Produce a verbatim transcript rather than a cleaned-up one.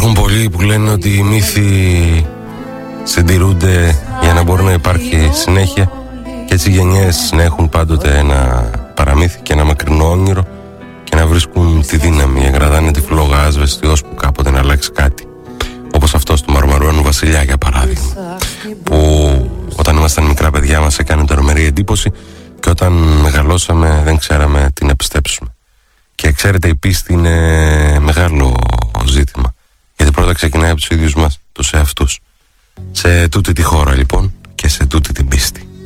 Υπάρχουν πολλοί που λένε ότι οι μύθοι συντηρούνται για να μπορεί να υπάρχει συνέχεια και έτσι οι γενιές να έχουν πάντοτε ένα παραμύθι και ένα μακρινό όνειρο και να βρίσκουν τη δύναμη, να κρατάνε τη φλόγα άσβεστη ώσπου κάποτε να αλλάξει κάτι. Όπως αυτός του Μαρμαρουάνου Βασιλιά, για παράδειγμα, που όταν ήμασταν μικρά παιδιά μας έκανε τρομερή εντύπωση και όταν μεγαλώσαμε δεν ξέραμε τι να πιστέψουμε. Και ξέρετε, η πίστη είναι μεγάλο ζήτημα, γιατί πρώτα ξεκινάει από τους ίδιους μας τους εαυτούς. Σε τούτη τη χώρα λοιπόν και σε τούτη την πίστη.